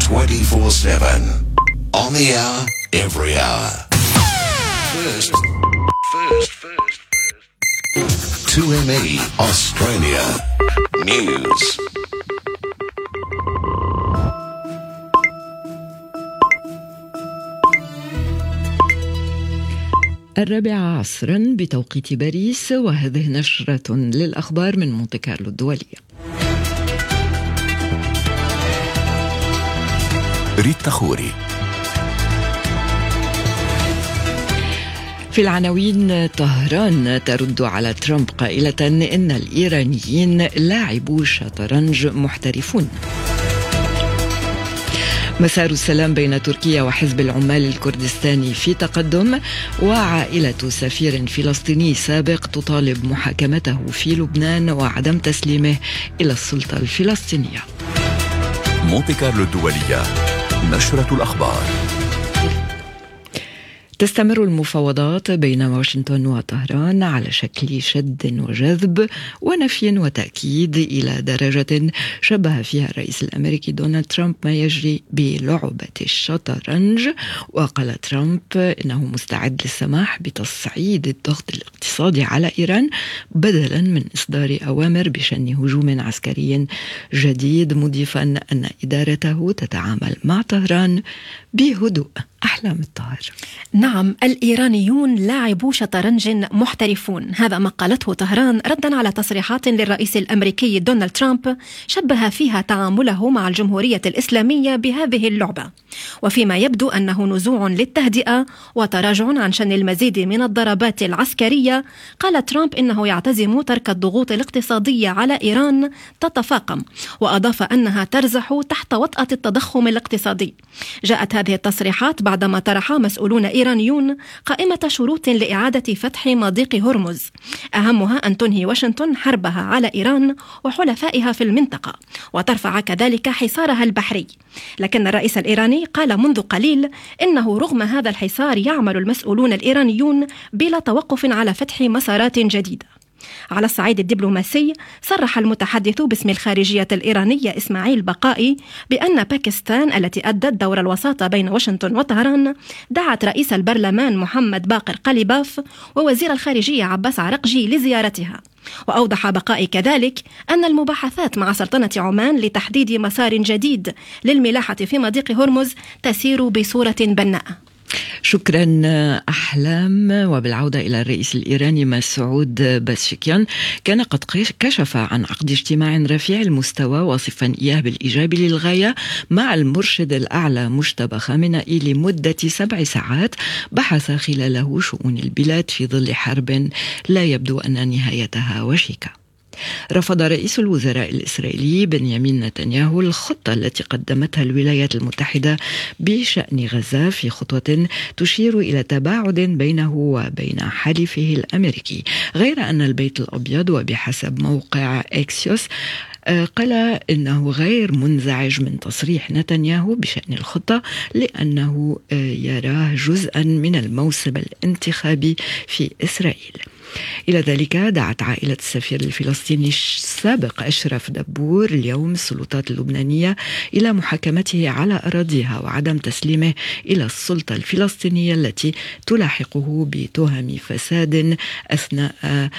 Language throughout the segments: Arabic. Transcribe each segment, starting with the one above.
24/7. On the hour, every hour. First. 2ME Australia News. الرابعة عصرا بتوقيت باريس، وهذه نشرة للأخبار من مونتي كارلو الدولية. ريتا خوري. في العناوين: طهران ترد على ترامب قائلة إن الإيرانيين لاعبو شطرنج محترفون. مسار السلام بين تركيا وحزب العمال الكردستاني في تقدم، وعائلة سفير فلسطيني سابق تطالب محاكمته في لبنان وعدم تسليمه إلى السلطة الفلسطينية. مونتي كارلو الدولية، نشرة الأخبار. تستمر المفاوضات بين واشنطن وطهران على شكل شد وجذب ونفي وتأكيد إلى درجة شبه فيها الرئيس الأمريكي دونالد ترامب ما يجري بلعبة الشطرنج. وقال ترامب إنه مستعد للسماح بتصعيد الضغط الاقتصادي على إيران بدلا من إصدار أوامر بشن هجوم عسكري جديد، مضيفا أن إدارته تتعامل مع طهران بهدوء. أحلام الطاهر. نعم، الإيرانيون لاعبو شطرنج محترفون، هذا ما قالته طهران ردا على تصريحات للرئيس الأمريكي دونالد ترامب شبه فيها تعامله مع الجمهورية الإسلامية بهذه اللعبة، وفيما يبدو أنه نزوع للتهدئة وتراجع عن شن المزيد من الضربات العسكرية. قال ترامب إنه يعتزم ترك الضغوط الاقتصادية على إيران تتفاقم، وأضاف أنها ترزح تحت وطأة التضخم الاقتصادي. جاءت هذه التصريحات بعدما طرح مسؤولون إيرانيون قائمة شروط لإعادة فتح مضيق هرمز، أهمها أن تنهي واشنطن حربها على إيران وحلفائها في المنطقة وترفع كذلك حصارها البحري. لكن الرئيس الإيراني قال منذ قليل إنه رغم هذا الحصار يعمل المسؤولون الإيرانيون بلا توقف على فتح مسارات جديدة. على الصعيد الدبلوماسي، صرح المتحدث باسم الخارجية الإيرانية إسماعيل بقائي بأن باكستان التي أدت دور الوساطة بين واشنطن وطهران دعت رئيس البرلمان محمد باقر قليباف ووزير الخارجية عباس عرقجي لزيارتها. وأوضح بقائي كذلك أن المباحثات مع سلطنة عمان لتحديد مسار جديد للملاحة في مضيق هرمز تسير بصورة بناءة. شكرا أحلام. وبالعودة إلى الرئيس الإيراني مسعود بازشكيان، كان قد كشف عن عقد اجتماع رفيع المستوى واصفا إياه بالإيجابي للغاية مع المرشد الأعلى مجتبى خامنئي لمدة 7 ساعات بحث خلاله شؤون البلاد في ظل حرب لا يبدو أن نهايتها وشيكة. رفض رئيس الوزراء الإسرائيلي بنيامين نتنياهو الخطة التي قدمتها الولايات المتحدة بشأن غزة في خطوة تشير إلى تباعد بينه وبين حليفه الأمريكي، غير أن البيت الأبيض وبحسب موقع إكسيوس قال إنه غير منزعج من تصريح نتنياهو بشأن الخطة لأنه يراه جزءا من الموسم الانتخابي في إسرائيل. إلى ذلك دعت عائلة السفير الفلسطيني السابق أشرف دبور اليوم السلطات اللبنانية إلى محاكمته على أراضيها وعدم تسليمه إلى السلطة الفلسطينية التي تلاحقه بتهم فساد أثناء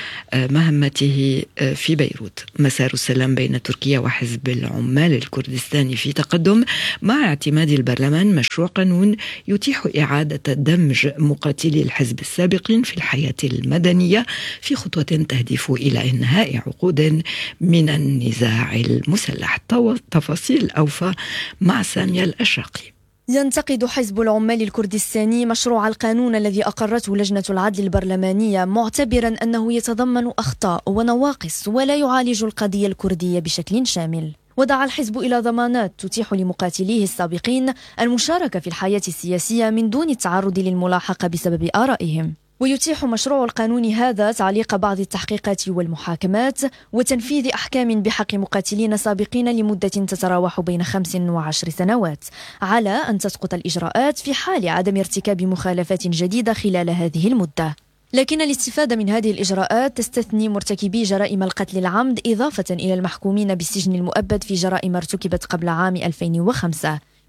مهمته في بيروت. مسار السلام بين تركيا وحزب العمال الكردستاني في تقدم، مع اعتماد البرلمان مشروع قانون يتيح إعادة دمج مقاتلي الحزب السابقين في الحياة المدنية في خطوة تهدف إلى إنهاء عقود من النزاع المسلح. تفاصيل أوفى مع سامية الأشرقي. ينتقد حزب العمال الكردستاني مشروع القانون الذي أقرته لجنة العدل البرلمانية، معتبرا أنه يتضمن أخطاء ونواقص ولا يعالج القضية الكردية بشكل شامل. ودعا الحزب إلى ضمانات تتيح لمقاتليه السابقين المشاركة في الحياة السياسية من دون التعرض للملاحقة بسبب آرائهم. ويتيح مشروع القانون هذا تعليق بعض التحقيقات والمحاكمات وتنفيذ أحكام بحق مقاتلين سابقين لمدة تتراوح بين 5 و10 سنوات، على أن تسقط الإجراءات في حال عدم ارتكاب مخالفات جديدة خلال هذه المدة. لكن الاستفادة من هذه الإجراءات تستثني مرتكبي جرائم القتل العمد إضافة إلى المحكومين بالسجن المؤبد في جرائم ارتكبت قبل عام 2005.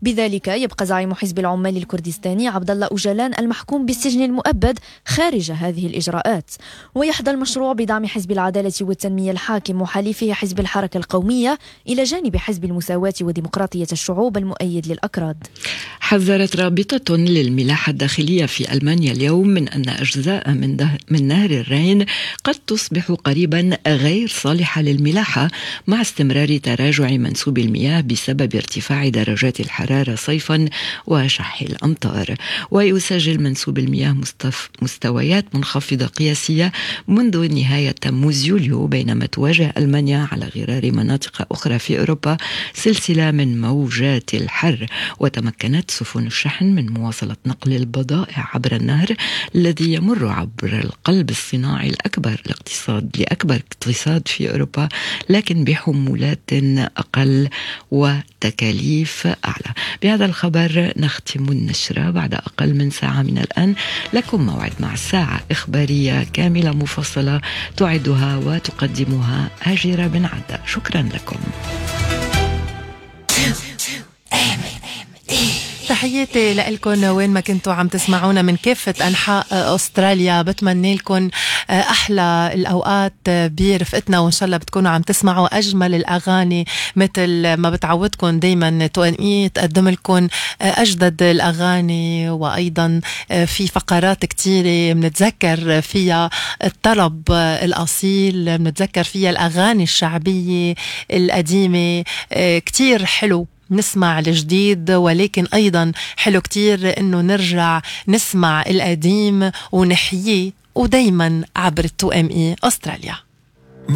بذلك يبقى زعيم حزب العمال الكردستاني عبد الله أوجلان المحكوم بالسجن المؤبد خارج هذه الإجراءات. ويحظى المشروع بدعم حزب العدالة والتنمية الحاكم وحليفه حزب الحركة القومية إلى جانب حزب المساواة وديمقراطية الشعوب المؤيد للأكراد. حذرت رابطة للملاحة الداخلية في ألمانيا اليوم من أن أجزاء من نهر الراين قد تصبح قريبا غير صالحة للملاحة مع استمرار تراجع منسوب المياه بسبب ارتفاع درجات الحرارة صيفا وشح الأمطار. ويسجل منسوب المياه مستويات منخفضة قياسية منذ نهاية تموز يوليو، بينما تواجه ألمانيا على غرار مناطق أخرى في أوروبا سلسلة من موجات الحر. وتمكنت سفن الشحن من مواصلة نقل البضائع عبر النهر الذي يمر عبر القلب الصناعي لأكبر اقتصاد في أوروبا، لكن بحمولات أقل وتكاليف أعلى. بهذا الخبر نختم النشرة بعد أقل من ساعة من الآن. لكم موعد مع ساعة إخبارية كاملة مفصلة تعدها وتقدمها هاجرة بن عدة. شكرا لكم. تحياتي لكم وين ما كنتوا عم تسمعونا من كافة أنحاء أستراليا. بتمنى لكم أحلى الأوقات برفقتنا، وإن شاء الله بتكونوا عم تسمعوا أجمل الأغاني مثل ما بتعودكم دايما توأمي تقدم لكم أجدد الأغاني، وأيضا في فقرات كتيرة بنتذكر فيها الطرب الأصيل، بنتذكر فيها الأغاني الشعبية القديمة. كتير حلو نسمع الجديد، ولكن أيضا حلو كتير إنه نرجع نسمع القديم ونحييه، ودايما عبر 2ME أستراليا.